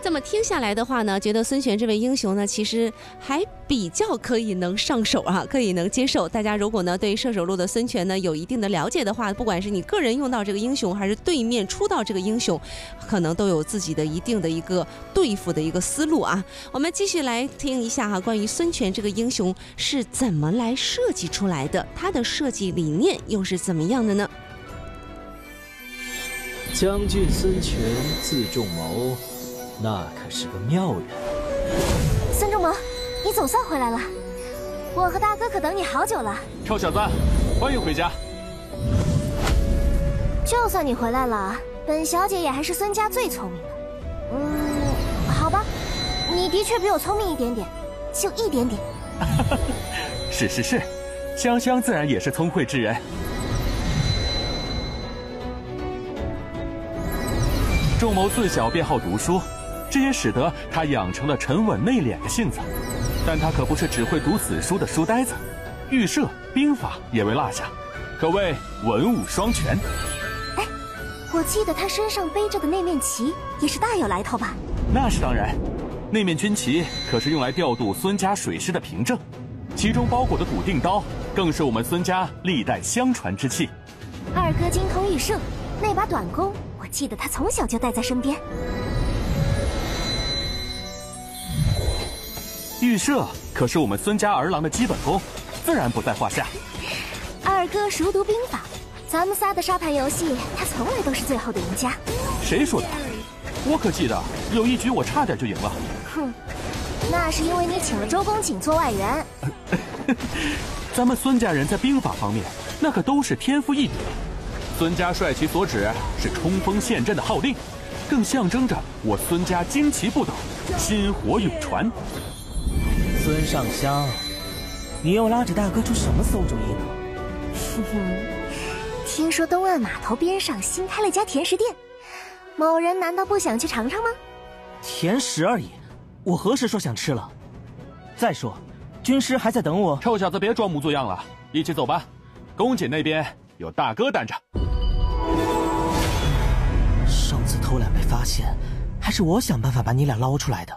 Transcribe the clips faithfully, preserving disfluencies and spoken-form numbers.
这么听下来的话呢，觉得孙权这位英雄呢，其实还比较可以能上手啊，可以能接受。大家如果呢对射手路的孙权呢有一定的了解的话，不管是你个人用到这个英雄，还是对面出到这个英雄，可能都有自己的一定的一个对付的一个思路啊。我们继续来听一下哈、啊，关于孙权这个英雄是怎么来设计出来的，他的设计理念又是怎么样的呢？ 将军孙权字仲谋，那可是个妙人。 孙仲谋，你总算回来了，我和大哥可等你好久了。 臭小子，欢迎回家。 就算你回来了，本小姐也还是孙家最聪明的。嗯，好吧，你的确比我聪明一点点，就一点点。 是是是，香香自然也是聪慧之人。仲谋自小便好读书，这也使得他养成了沉稳内敛的性子。但他可不是只会读死书的书呆子，御射、兵法也未落下，可谓文武双全。 哎，我记得他身上背着的那面旗也是大有来头吧？ 那是当然，那面军旗可是用来调度孙家水师的凭证，其中包裹的笃定刀更是我们孙家历代相传之器。 二哥精通御射，那把短弓我记得他从小就带在身边。 御射可是我们孙家儿郎的基本功，自然不在话下。 二哥熟读兵法，咱们仨的沙盘游戏，他从来都是最后的赢家。 谁说的？我可记得有一局我差点就赢了。 哼，那是因为你请了周公瑾做外援。 咱们孙家人在兵法方面，那可都是天赋异禀。孙家帅旗所指是冲锋陷阵的号令，更象征着我孙家旌旗不倒，薪火永传。 孙尚香，你又拉着大哥出什么馊主意呢？ 哼哼，听说东岸码头边上新开了家甜食店，某人难道不想去尝尝吗？ 甜食而已，我何时说想吃了？再说，军师还在等我。 臭小子，别装模作样了，一起走吧。公瑾那边有大哥担着。 上次偷懒被发现，还是我想办法把你俩捞出来的。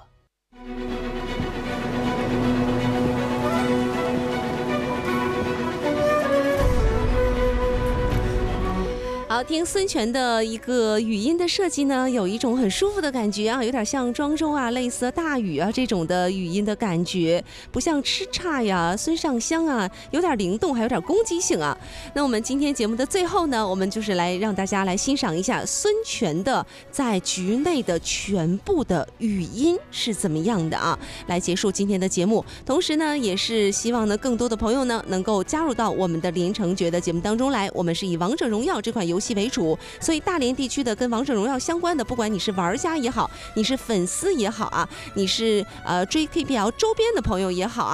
好，听孙权的一个语音的设计呢，有一种很舒服的感觉啊，有点像庄周啊、类似大禹啊这种的语音的感觉，不像叱咤呀、孙尚香啊，有点灵动，还有点攻击性啊。那我们今天节目的最后呢，我们就是来让大家来欣赏一下孙权的在局内的全部的语音是怎么样的啊，来结束今天的节目。同时呢，也是希望呢，更多的朋友呢能够加入到我们的连城诀的节目当中来。我们是以王者荣耀这款游戏为主，所以大连地区的跟王者荣耀相关的，不管你是玩家也好，你是粉丝也好啊，你是呃追 K P L 周边的朋友也好啊。